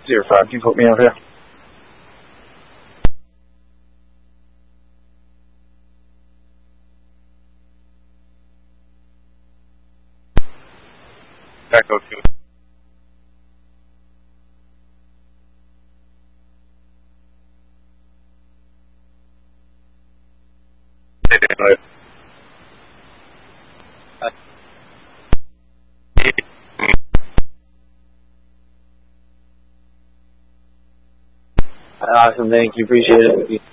05. You put me over here. Echo 2. Awesome, thank you, appreciate it.